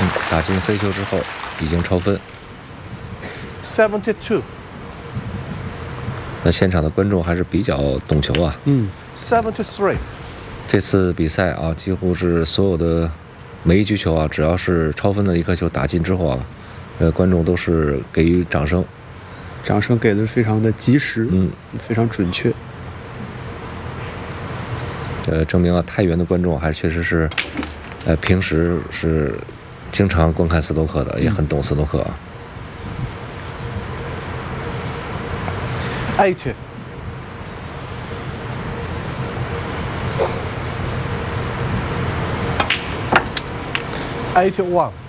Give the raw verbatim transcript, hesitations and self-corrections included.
嗯，打进黑球之后已经超分。 seventy-two。 那现场的观众还是比较懂球啊。 嗯。seventy-three。 这次比赛啊，几乎是所有的每一局球啊，只要是超分的一颗球打进之后啊，呃，观众都是给予掌声。 掌声给的非常的及时， 嗯， 非常准确。 呃，证明啊，太原的观众还确实是，呃，平时是经常观看斯托克的，也很懂斯托克啊。 eighty。eighty-one。